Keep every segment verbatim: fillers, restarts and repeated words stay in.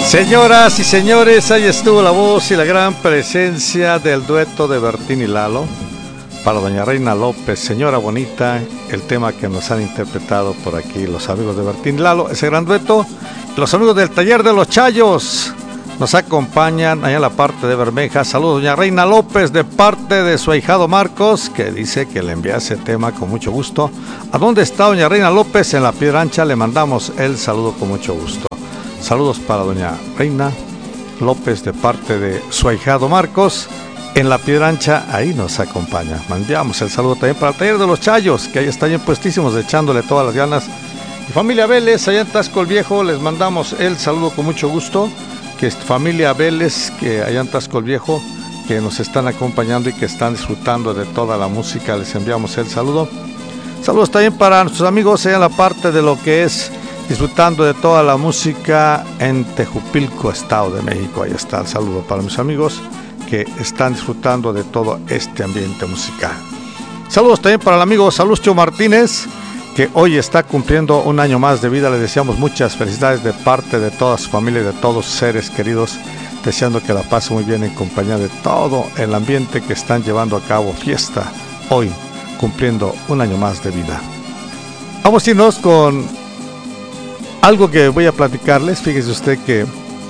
Señoras y señores, ahí estuvo la voz y la gran presencia del dueto de Bertín y Lalo para doña Reina López, señora bonita, el tema que nos han interpretado por aquí los amigos de Bertín y Lalo, ese gran dueto. Los amigos del Taller de los Chayos nos acompañan allá en la parte de Bermeja. Saludos doña Reina López de parte de su ahijado Marcos, que dice que le envía ese tema con mucho gusto. ¿A dónde está doña Reina López? En la Piedra Ancha. Le mandamos el saludo con mucho gusto. Saludos para doña Reina López de parte de su ahijado Marcos en la Piedra Ancha, ahí nos acompaña. Mandamos el saludo también para el Taller de los Chayos, que ahí están bien puestísimos, echándole todas las ganas. Y familia Vélez, allá en Tasco el Viejo, les mandamos el saludo con mucho gusto. Que es familia Vélez, que allá en Tasco el Viejo, que nos están acompañando y que están disfrutando de toda la música, les enviamos el saludo. Saludos también para nuestros amigos allá en la parte de lo que es disfrutando de toda la música en Tejupilco, Estado de México. Ahí está el saludo para mis amigos que están disfrutando de todo este ambiente musical. Saludos también para el amigo Salustio Martínez, que hoy está cumpliendo un año más de vida. Le deseamos muchas felicidades de parte de toda su familia y de todos sus seres queridos, deseando que la pase muy bien en compañía de todo el ambiente que están llevando a cabo fiesta hoy, cumpliendo un año más de vida. Vamos a irnos con algo que voy a platicarles. Fíjese usted que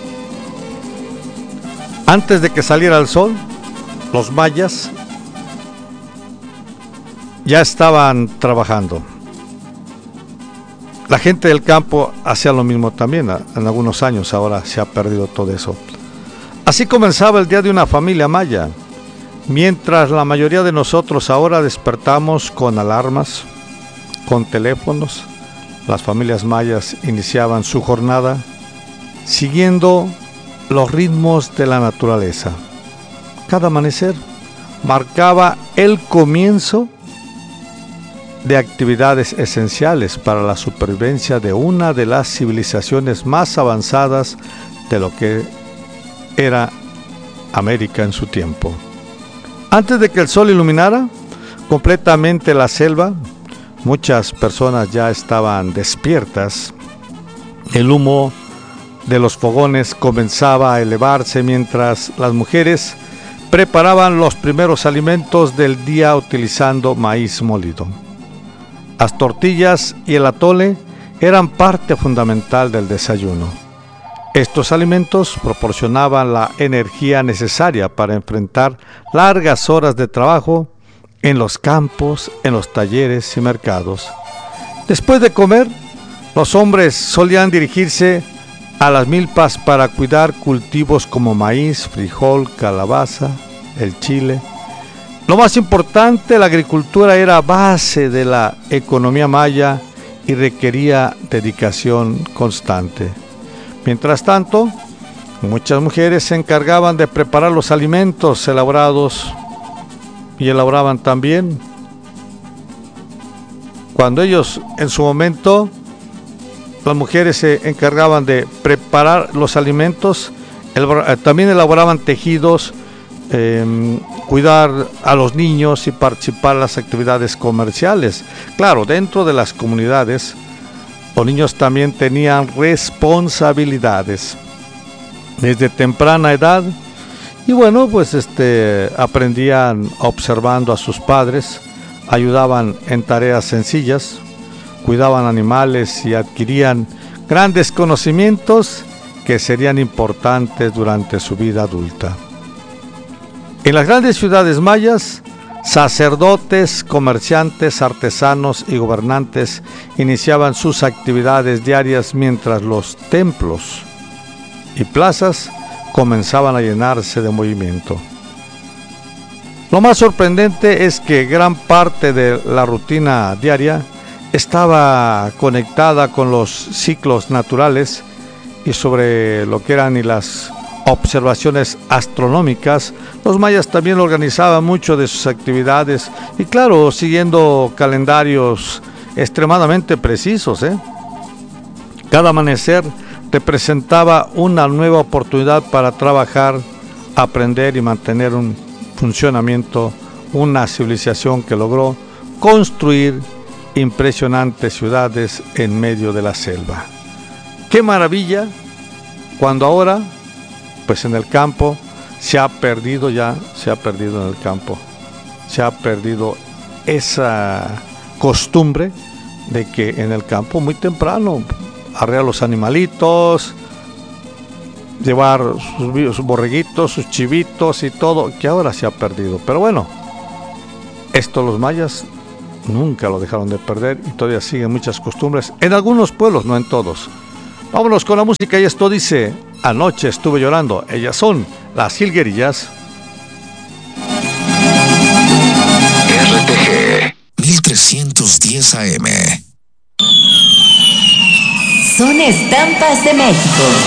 antes de que saliera el sol, los mayas ya estaban trabajando. La gente del campo hacía lo mismo también en algunos años, ahora se ha perdido todo eso. Así comenzaba el día de una familia maya, mientras la mayoría de nosotros ahora despertamos con alarmas, con teléfonos. Las familias mayas iniciaban su jornada siguiendo los ritmos de la naturaleza. Cada amanecer marcaba el comienzo de actividades esenciales para la supervivencia de una de las civilizaciones más avanzadas de lo que era América en su tiempo. Antes de que el sol iluminara completamente la selva, muchas personas ya estaban despiertas. El humo de los fogones comenzaba a elevarse mientras las mujeres preparaban los primeros alimentos del día utilizando maíz molido. Las tortillas y el atole eran parte fundamental del desayuno. Estos alimentos proporcionaban la energía necesaria para enfrentar largas horas de trabajo en los campos, en los talleres y mercados. Después de comer, los hombres solían dirigirse a las milpas para cuidar cultivos como maíz, frijol, calabaza, el chile. Lo más importante, la agricultura era base de la economía maya y requería dedicación constante. Mientras tanto, muchas mujeres se encargaban de preparar los alimentos elaborados y elaboraban también. Cuando ellos en su momento, las mujeres se encargaban de preparar los alimentos, también elaboraban tejidos, eh, cuidar a los niños y participar en las actividades comerciales. Claro, dentro de las comunidades, los niños también tenían responsabilidades desde temprana edad. Y bueno, pues este aprendían observando a sus padres, ayudaban en tareas sencillas, cuidaban animales y adquirían grandes conocimientos que serían importantes durante su vida adulta. En las grandes ciudades mayas, sacerdotes, comerciantes, artesanos y gobernantes iniciaban sus actividades diarias, mientras los templos y plazas comenzaban a llenarse de movimiento. Lo más sorprendente es que gran parte de la rutina diaria estaba conectada con los ciclos naturales y sobre lo que eran y las observaciones astronómicas. Los mayas también organizaban mucho de sus actividades y claro, siguiendo calendarios extremadamente precisos, ¿eh? Cada amanecer representaba una nueva oportunidad para trabajar, aprender y mantener un funcionamiento, una civilización que logró construir impresionantes ciudades en medio de la selva. ¡Qué maravilla Cuando ahora, pues en el campo, se ha perdido ya, se ha perdido en el campo, se ha perdido esa costumbre de que en el campo muy temprano arrear los animalitos, llevar sus, sus borreguitos, sus chivitos y todo, que ahora se ha perdido. Pero bueno, esto los mayas nunca lo dejaron de perder y todavía siguen muchas costumbres en algunos pueblos, no en todos. Vámonos con la música y esto dice: Anoche estuve llorando. Ellas son las Jilguerillas. R T G mil trescientos diez A M. Son estampas de México.